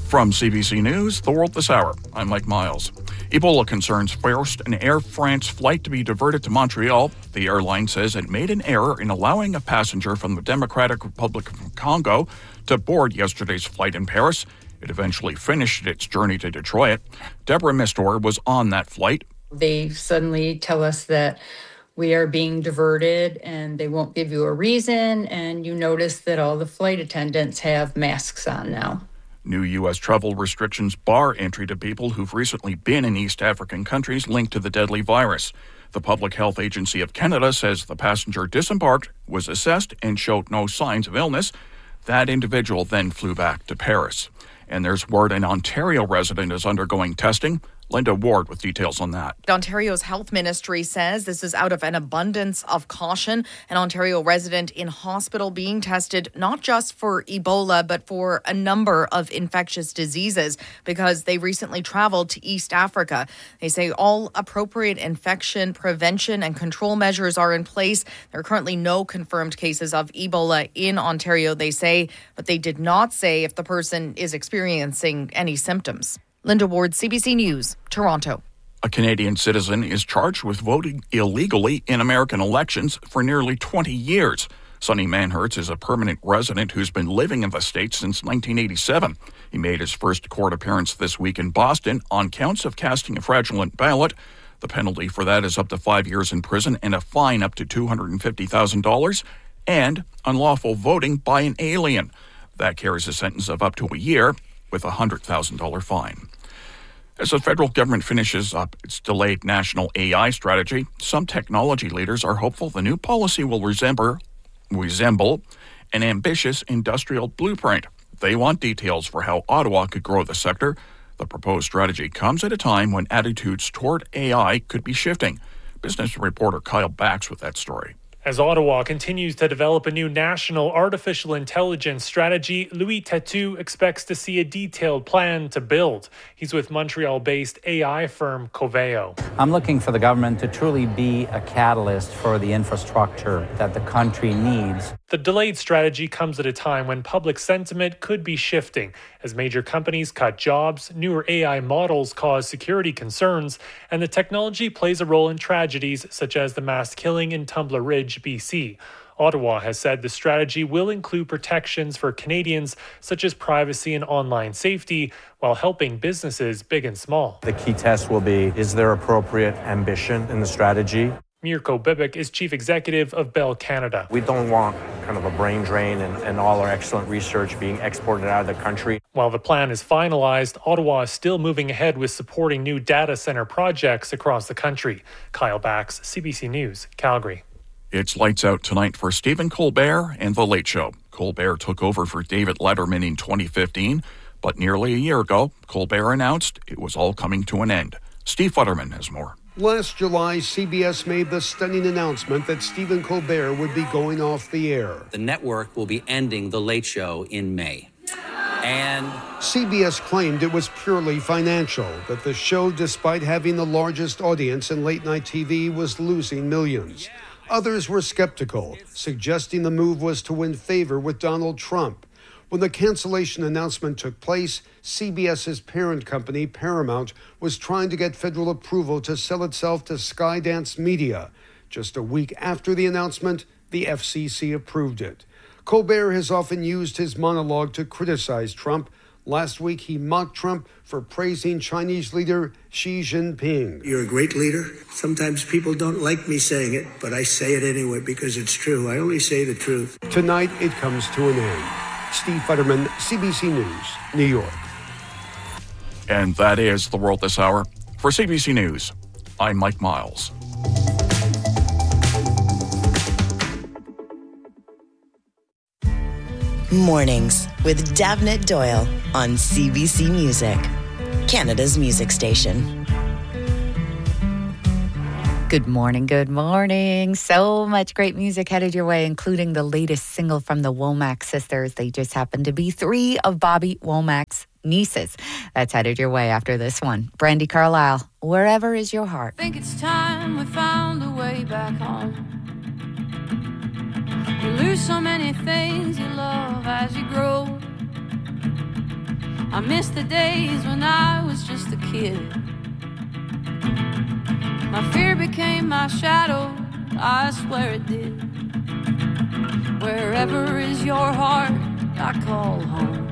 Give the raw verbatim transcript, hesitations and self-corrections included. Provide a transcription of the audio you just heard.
From C B C News, The World This Hour, I'm Mike Miles. Ebola concerns forced an Air France flight to be diverted to Montreal. The airline says it made an error in allowing a passenger from the Democratic Republic of Congo to board yesterday's flight in Paris. It eventually finished its journey to Detroit. Deborah Mistor was on that flight. They suddenly tell us that we are being diverted and they won't give you a reason, and you notice that all the flight attendants have masks on now. New U S travel restrictions bar entry to people who've recently been in East African countries linked to the deadly virus. The Public Health Agency of Canada says the passenger disembarked, was assessed, and showed no signs of illness. That individual then flew back to Paris. And there's word an Ontario resident is undergoing testing. Linda Ward with details on that. Ontario's health ministry says this is out of an abundance of caution. An Ontario resident in hospital being tested not just for Ebola, but for a number of infectious diseases because they recently traveled to East Africa. They say all appropriate infection prevention and control measures are in place. There are currently no confirmed cases of Ebola in Ontario, they say, but they did not say if the person is experiencing any symptoms. Linda Ward, C B C News, Toronto. A Canadian citizen is charged with voting illegally in American elections for nearly twenty years. Sonny Manhertz is a permanent resident who's been living in the state since nineteen eighty-seven. He made his first court appearance this week in Boston on counts of casting a fraudulent ballot. The penalty for that is up to five years in prison and a fine up to two hundred fifty thousand dollars, and unlawful voting by an alien. That carries a sentence of up to a year with a one hundred thousand dollars fine. As the federal government finishes up its delayed national A I strategy, some technology leaders are hopeful the new policy will resemble, resemble an ambitious industrial blueprint. They want details for how Ottawa could grow the sector. The proposed strategy comes at a time when attitudes toward A I could be shifting. Business reporter Kyle Bax with that story. As Ottawa continues to develop a new national artificial intelligence strategy, Louis Tattoo expects to see a detailed plan to build. He's with Montreal-based A I firm Coveo. I'm looking for the government to truly be a catalyst for the infrastructure that the country needs. The delayed strategy comes at a time when public sentiment could be shifting as major companies cut jobs, newer A I models cause security concerns, and the technology plays a role in tragedies such as the mass killing in Tumbler Ridge, B C. Ottawa has said the strategy will include protections for Canadians such as privacy and online safety while helping businesses big and small. The key test will be, is there appropriate ambition in the strategy? Mirko Bibic is chief executive of Bell Canada. We don't want kind of a brain drain and, and all our excellent research being exported out of the country. While the plan is finalized, Ottawa is still moving ahead with supporting new data center projects across the country. Kyle Bax, C B C News, Calgary. It's lights out tonight for Stephen Colbert and The Late Show. Colbert took over for David Letterman in twenty fifteen, but nearly a year ago, Colbert announced it was all coming to an end. Steve Futterman has more. Last July, C B S made the stunning announcement that Stephen Colbert would be going off the air. The network will be ending The Late Show in May. And C B S claimed it was purely financial, that the show, despite having the largest audience in late-night T V, was losing millions. Others were skeptical, suggesting the move was to win favor with Donald Trump. When the cancellation announcement took place, CBS's parent company, Paramount, was trying to get federal approval to sell itself to Skydance Media. Just a week after the announcement, the F C C approved it. Colbert has often used his monologue to criticize Trump. Last week, he mocked Trump for praising Chinese leader Xi Jinping. You're a great leader. Sometimes people don't like me saying it, but I say it anyway because it's true. I only say the truth. Tonight, it comes to an end. Steve Futterman, C B C News, New York. And that is The World This Hour. For C B C News, I'm Mike Miles. Mornings with Davnit Doyle on C B C Music, Canada's music station. Good morning, good morning. So much great music headed your way, including the latest single from the Womack sisters. They just happen to be three of Bobby Womack's nieces. That's headed your way after this one. Brandi Carlile, Wherever Is Your Heart. I think it's time we found a way back home. You lose so many things you love as you grow. I miss the days when I was just a kid. My fear became my shadow, I swear it did. Wherever is your heart, I call home.